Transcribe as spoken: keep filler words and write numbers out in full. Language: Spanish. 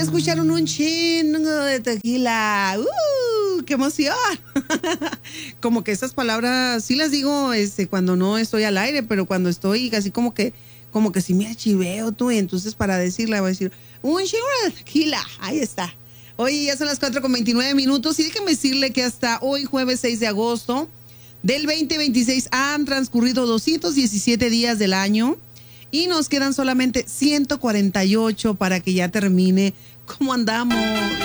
Escucharon un chingo de tequila. ¡Uh! ¡Qué emoción! Como que esas palabras sí las digo este, cuando no estoy al aire, pero cuando estoy así como que, como que sí me achiveo tú. Y entonces para decirla voy a decir, un chingo de tequila. Ahí está. Hoy ya son las cuatro con veintinueve minutos y déjenme decirle que hasta hoy, jueves seis de agosto del veinte veintiséis, han transcurrido doscientos diecisiete días del año y nos quedan solamente ciento cuarenta y ocho para que ya termine. ¿Cómo andamos?